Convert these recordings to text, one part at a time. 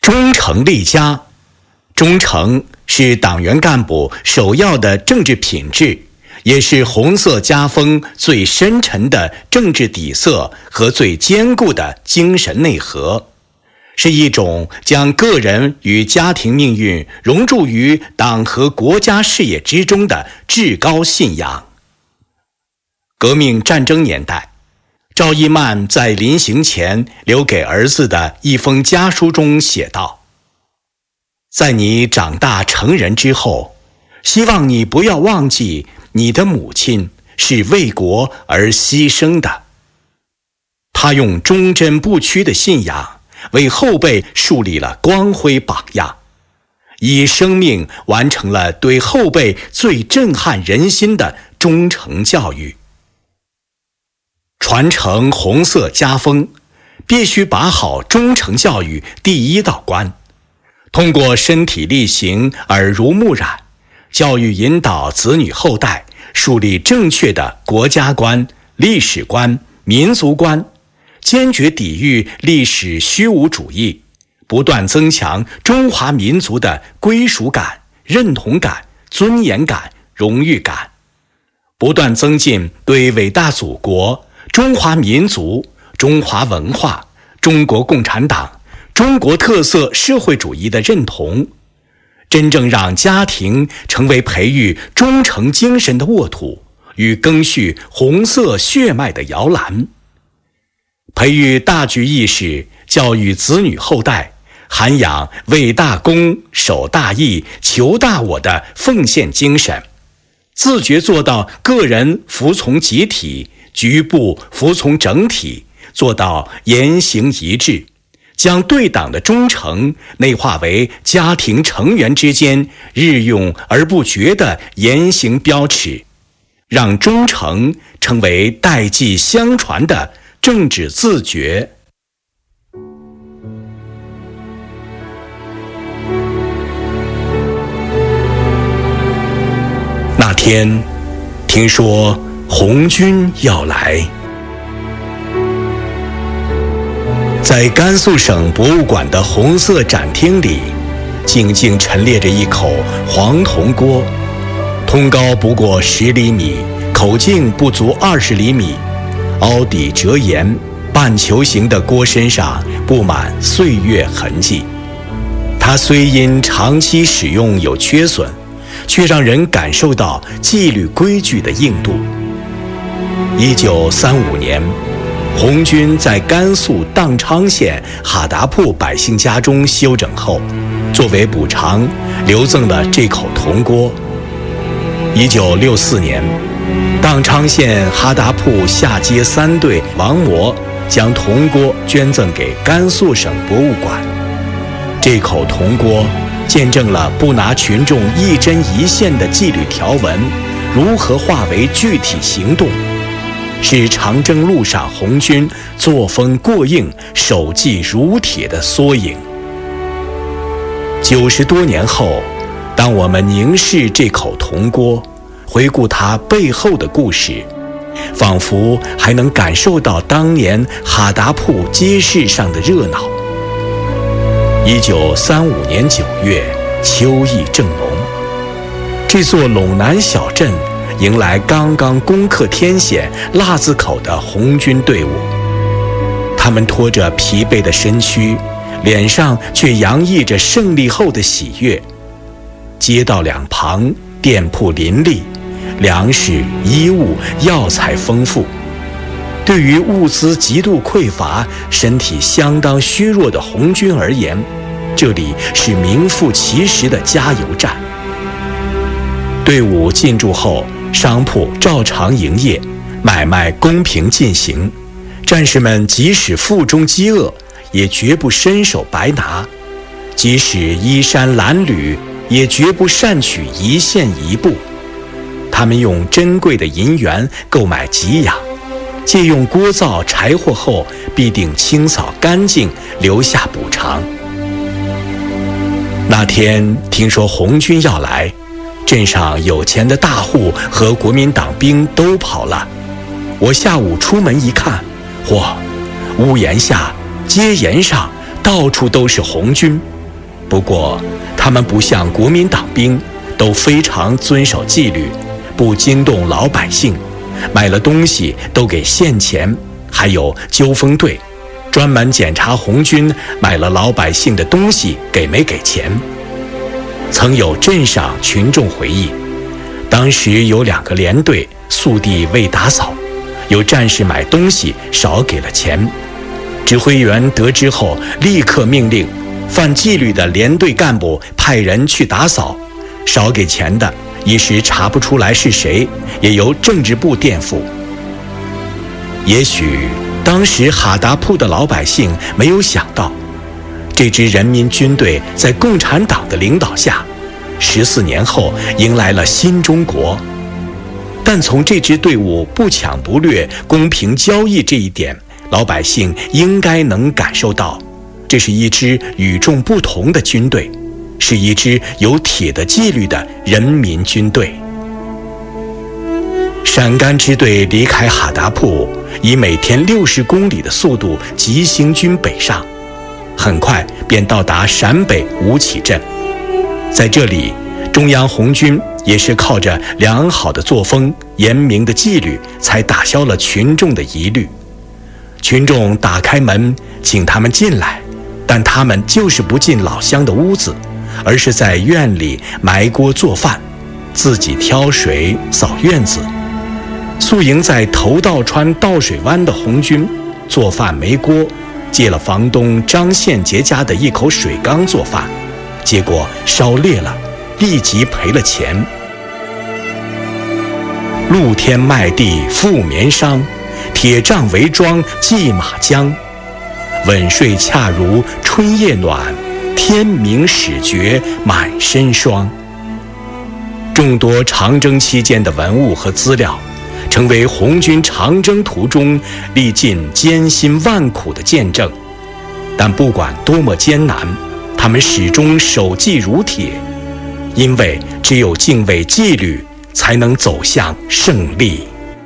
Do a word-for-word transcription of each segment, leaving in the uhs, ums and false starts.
忠诚立家。忠诚是党员干部首要的政治品质，也是红色家风最深沉的政治底色和最坚固的精神内核，是一种将个人与家庭命运融入于党和国家事业之中的至高信仰。革命战争年代，赵一曼在临行前留给儿子的一封家书中写道：在你长大成人之后，希望你不要忘记你的母亲是为国而牺牲的。他用忠贞不屈的信仰为后辈树立了光辉榜样，以生命完成了对后辈最震撼人心的忠诚教育。传承红色家风，必须把好忠诚教育第一道关，通过身体力行、耳濡目染，教育引导子女后代树立正确的国家观、历史观、民族观，坚决抵御历史虚无主义，不断增强中华民族的归属感、认同感、尊严感、荣誉感，不断增进对伟大祖国、中华民族、中华文化、中国共产党、中国特色社会主义的认同，真正让家庭成为培育忠诚精神的沃土与赓续红色血脉的摇篮。培育大局意识，教育子女后代，涵养为大公、守大义、求大我的奉献精神，自觉做到个人服从集体，局部服从整体，做到言行一致，将对党的忠诚内化为家庭成员之间日用而不绝的言行标尺，让忠诚成为代际相传的政治自觉。那天听说红军要来，在甘肃省博物馆的红色展厅里，静静陈列着一口黄铜锅，通高不过十厘米，口径不足二十厘米，凹底折沿，半球形的锅身上布满岁月痕迹。它虽因长期使用有缺损，却让人感受到纪律规矩的硬度。一九三五年，红军在甘肃宕昌县哈达铺百姓家中休整后，作为补偿，留赠了这口铜锅。一九六四年，宕昌县哈达铺下街三队王模将铜锅捐赠给甘肃省博物馆。这口铜锅见证了不拿群众一针一线的纪律条文如何化为具体行动，是长征路上红军作风过硬、守纪如铁的缩影。九十多年后，当我们凝视这口铜锅，回顾它背后的故事，仿佛还能感受到当年哈达铺街市上的热闹。一九三五年九月，秋意正浓，这座陇南小镇迎来刚刚攻克天险腊子口的红军队伍。他们拖着疲惫的身躯，脸上却洋溢着胜利后的喜悦。街道两旁店铺林立，粮食、衣物、药材丰富。对于物资极度匮乏、身体相当虚弱的红军而言，这里是名副其实的加油站。队伍进驻后，商铺照常营业，买卖公平进行。战士们即使腹中饥饿，也绝不伸手白拿；即使衣衫褴褛，也绝不擅取一线一步。他们用珍贵的银元购买给养，借用锅灶柴火后，必定清扫干净，留下补偿。那天听说红军要来，镇上有钱的大户和国民党兵都跑了。我下午出门一看，嚯，屋檐下、街沿上到处都是红军， 不过他们不像国民党兵，都非常遵守纪律，不惊动老百姓，买了东西都给现钱，还有纠锋队专门检查红军买了老百姓的东西给没给钱。曾有镇上群众回忆，当时有两个连队宿地未打扫，有战士买东西少给了钱，指挥员得知后立刻命令犯纪律的连队干部派人去打扫，少给钱的一时查不出来是谁，也由政治部垫付。也许当时哈达铺的老百姓没有想到，这支人民军队在共产党的领导下，十四年后迎来了新中国。但从这支队伍不抢不掠、公平交易这一点，老百姓应该能感受到，这是一支与众不同的军队，是一支有铁的纪律的人民军队。陕甘支队离开哈达铺，以每天六十公里的速度急行军北上，很快便到达陕北吴起镇。在这里，中央红军也是靠着良好的作风、严明的纪律，才打消了群众的疑虑。群众打开门请他们进来，但他们就是不进老乡的屋子，而是在院里埋锅做饭，自己挑水扫院子。宿营在头道川倒水湾的红军做饭没锅，借了房东张宪杰家的一口水缸做饭，结果烧裂了，立即赔了钱。露天麦地覆棉裳，铁杖围庄系马缰。稳睡恰如春夜暖，天明始觉满身霜。众多长征期间的文物和资料，成为红军长征途中历尽艰辛万苦的见证。但不管多么艰难，他们始终守纪如铁，因为只有敬畏纪律，才能走向胜利。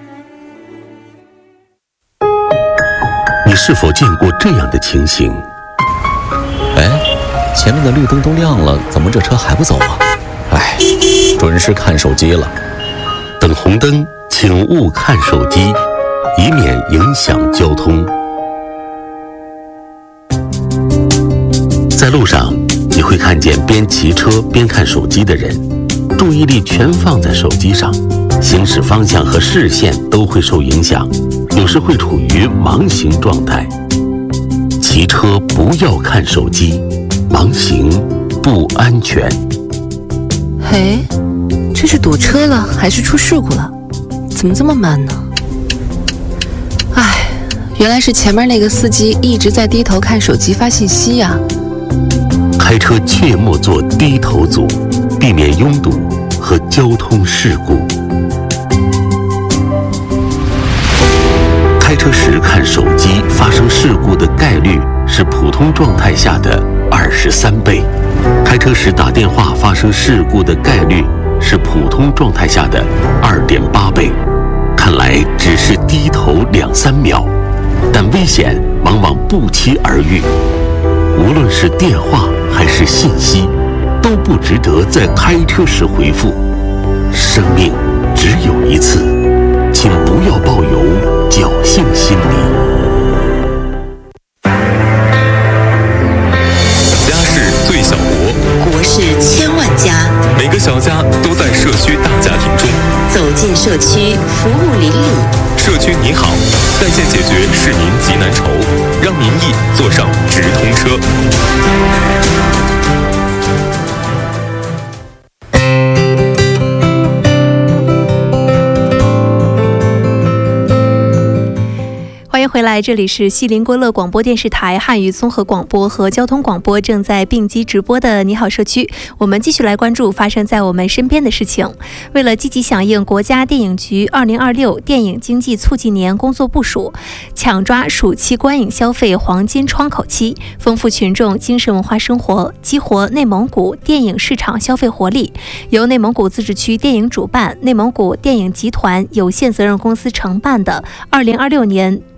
你是否见过这样的情形？ 哎，前面的绿灯都亮了，怎么这车还不走啊？哎，准是看手机了。 等红灯请勿看手机，以免影响交通。在路上，你会看见边骑车边看手机的人，注意力全放在手机上，行驶方向和视线都会受影响，有时会处于盲行状态。骑车不要看手机，盲行不安全。 嘿，这是堵车了还是出事故了？怎么这么慢呢？哎，原来是前面那个司机一直在低头看手机发信息呀。 开车切莫做低头族，避免拥堵和交通事故。开车时看手机发生事故的概率是普通状态下的二十三倍，开车时打电话发生事故的概率是普通状态下的二点八倍。看来只是低头两三秒，但危险往往不期而遇。无论是电话还是信息，都不值得在开车时回复。生命只有一次，请不要抱有侥幸心理。 家是最小国， 国是千万家。 每个小家都在社区大家庭中。 走进社区，服务邻里。 社区你好，在线解决市民急难愁，让民意坐上直通车。 欢迎回来，这里是西林郭勒广播电视台汉语综合广播和交通广播正在并机直播的你好社区。我们继续来关注发生在我们身边的事情。为了积极响应国家电影局二零二六电影经济促进年工作部署，抢抓暑期观影消费黄金窗口期，丰富群众精神文化生活，激活内蒙古电影市场消费活力，由内蒙古自治区电影主办、内蒙古电影集团有限责任公司承办的二零二六年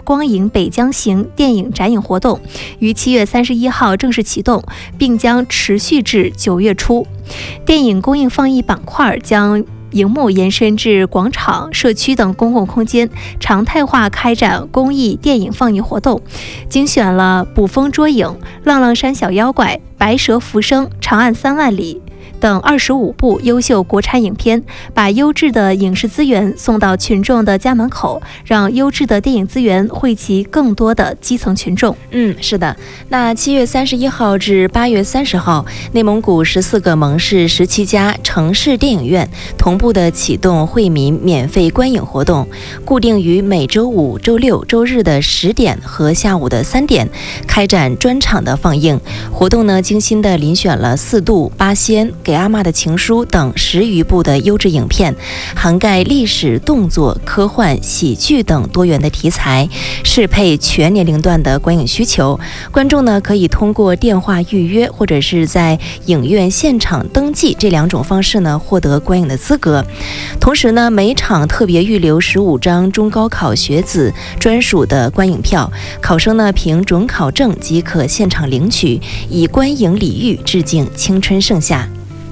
光影北疆行电影展映活动于七月三十一号正式启动，并将持续至九月初。电影公映放映板块将荧幕延伸至广场、社区等公共空间，常态化开展公益电影放映活动，精选了《捕风捉影》、《浪浪山小妖怪》、《白蛇浮生》、《长安三万里》等二十五部优秀国产影片，把优质的影视资源送到群众的家门口，让优质的电影资源惠及更多的基层群众。 嗯，是的。那七月三十一号至八月三十号，内蒙古十四个盟市十七家城市电影院同步的启动惠民免费观影活动，固定于每周五、周六、周日的十点和下午的三点开展专场的放映。活动呢，精心的遴选了《四渡》、《八仙》、《给阿嬷的情书》等十余部的优质影片，涵盖历史、动作、科幻、喜剧等多元的题材，适配全年龄段的观影需求。观众呢，可以通过电话预约或者是在影院现场登记这两种方式呢，获得观影的资格。同时呢，每场特别预留十五张中高考学子专属的观影票，考生呢凭准考证即可现场领取，以观影礼遇致敬青春盛夏。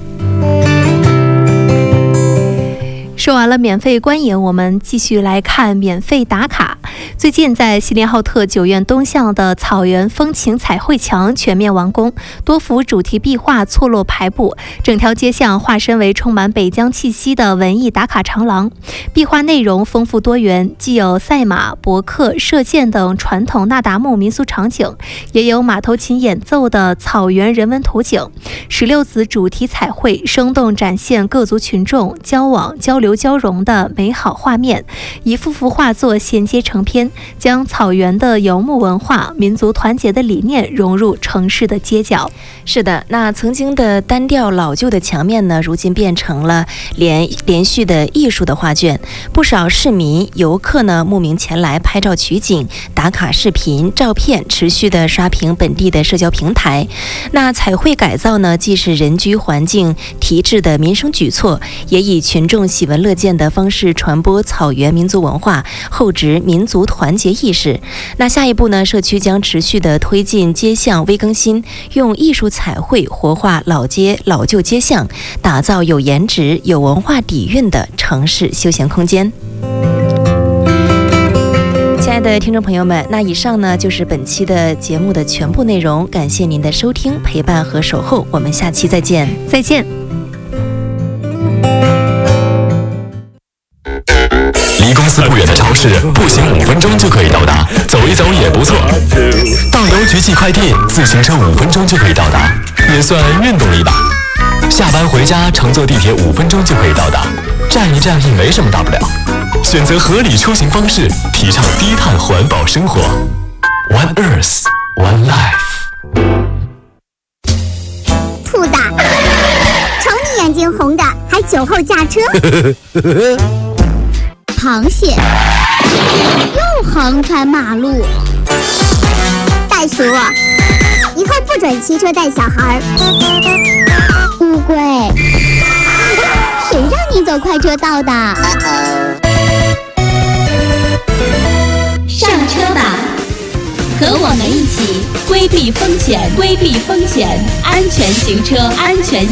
说完了免费观影，我们继续来看免费打卡。最近在锡林浩特九院东巷的草原风情彩绘墙全面完工，多幅主题壁画错落排布，整条街巷化身为充满北疆气息的文艺打卡长廊。壁画内容丰富多元，既有赛马、搏克、射箭等传统那达慕民俗场景，也有马头琴演奏的草原人文图景。十六子主题彩绘生动展现各族群众交往、交流、交融的美好画面，一幅幅画作衔接成篇，将草原的游牧文化、民族团结的理念融入城市的街角。 是的，那曾经的单调老旧的墙面呢，如今变成了连连续的艺术的画卷。不少市民、游客呢慕名前来拍照取景、打卡视频、照片，持续的刷屏本地的社交平台。那彩绘改造呢，既是人居环境提质的民生举措，也以群众喜闻乐见的方式传播草原民族文化，厚植民族团结意识。那下一步呢，社区将持续的推进街巷微更新，用艺术彩绘活化老街老旧街巷，打造有颜值、有文化底蕴的城市休闲空间。亲爱的听众朋友们，那以上呢就是本期的节目的全部内容，感谢您的收听、陪伴和守候，我们下期再见。 再见。 离公司不远的超市，步行五分钟就可以到达，走一走也不错。到邮局寄快递，自行车五分钟就可以到达，也算运动了一把。下班回家，乘坐地铁五分钟就可以到达，站一站也没什么大不了。选择合理出行方式，提倡低碳环保生活。One Earth, One Life。 兔子，瞅你眼睛红的，还酒后驾车。螃蟹又横穿马路。袋鼠，以后不准骑车带小孩。乌龟，谁让你走快车道的？ 上车吧，和我们一起规避风险，规避风险，安全行车，安全行